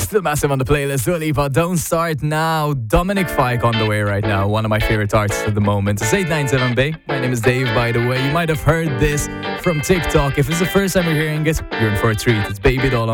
Still massive on the playlist. Dua Lipa, Don't Start Now. Dominic Fike on the way right now. One of my favorite artists at the moment. It's 897 Bay. My name is Dave, by the way. You might have heard this from TikTok. If it's the first time you're hearing it, you're in for a treat. It's Baby Doll